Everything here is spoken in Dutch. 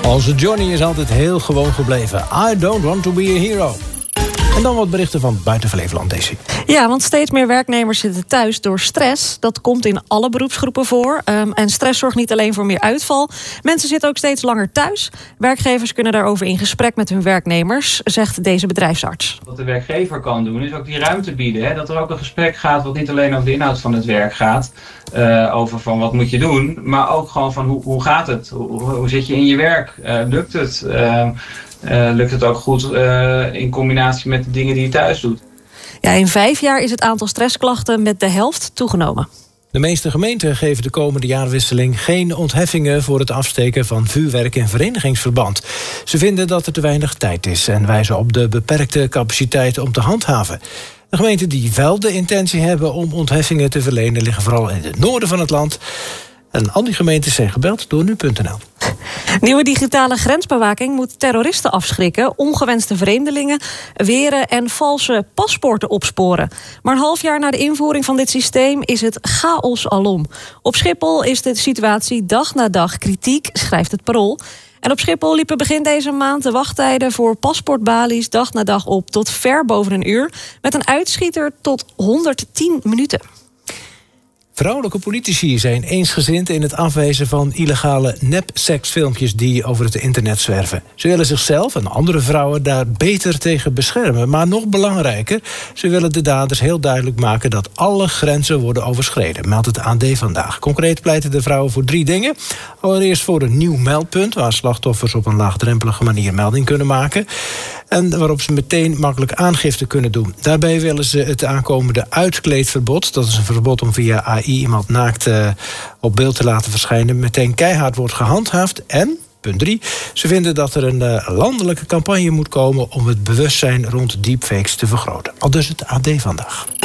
Onze Johnny is altijd heel gewoon gebleven. I don't want to be a hero. En dan wat berichten van buiten Flevoland, Daisy. Ja, want steeds meer werknemers zitten thuis door stress. Dat komt in alle beroepsgroepen voor. En stress zorgt niet alleen voor meer uitval. Mensen zitten ook steeds langer thuis. Werkgevers kunnen daarover in gesprek met hun werknemers, zegt deze bedrijfsarts. Wat de werkgever kan doen, is ook die ruimte bieden. Hè? Dat er ook een gesprek gaat wat niet alleen over de inhoud van het werk gaat. Over van wat moet je doen. Maar ook gewoon van hoe gaat het? Hoe zit je in je werk? Lukt het? Lukt het ook goed in combinatie met de dingen die je thuis doet? Ja, in 5 jaar is het aantal stressklachten met de helft toegenomen. De meeste gemeenten geven de komende jaarwisseling geen ontheffingen voor het afsteken van vuurwerk in verenigingsverband. Ze vinden dat er te weinig tijd is en wijzen op de beperkte capaciteit om te handhaven. De gemeenten die wel de intentie hebben om ontheffingen te verlenen liggen vooral in het noorden van het land. En al die gemeentes zijn gebeld door nu.nl. Nieuwe digitale grensbewaking moet terroristen afschrikken, ongewenste vreemdelingen weren en valse paspoorten opsporen. Maar een half jaar na de invoering van dit systeem is het chaos alom. Op Schiphol is de situatie dag na dag kritiek, schrijft het Parool. En op Schiphol liepen begin deze maand de wachttijden voor paspoortbalies dag na dag op tot ver boven een uur, met een uitschieter tot 110 minuten. Vrouwelijke politici zijn eensgezind in het afwijzen van illegale nep-seksfilmpjes die over het internet zwerven. Ze willen zichzelf en andere vrouwen daar beter tegen beschermen. Maar nog belangrijker, ze willen de daders heel duidelijk maken dat alle grenzen worden overschreden, meldt het AD vandaag. Concreet pleiten de vrouwen voor 3 dingen. Allereerst voor een nieuw meldpunt, waar slachtoffers op een laagdrempelige manier melding kunnen maken. En waarop ze meteen makkelijk aangifte kunnen doen. Daarbij willen ze het aankomende uitkleedverbod, dat is een verbod om via AI iemand naakt op beeld te laten verschijnen, meteen keihard wordt gehandhaafd. En, punt 3, ze vinden dat er een landelijke campagne moet komen om het bewustzijn rond deepfakes te vergroten. Aldus het AD vandaag.